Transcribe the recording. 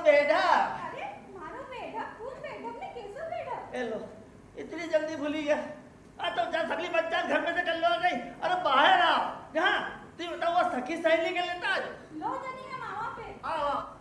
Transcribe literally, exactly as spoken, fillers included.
बेटा। अरे मारो बेटा, कौन बेटा? मैं कैसा बेटा? ए लो, इतनी जल्दी भूली गया। आ तो जा सगली बच्चा घर में से कर लो नहीं। अरे बाहर आओ। जहाँ तुम बताओ वो सखी सहेली के लेता आज। लो जनी है मावा पे। आओ।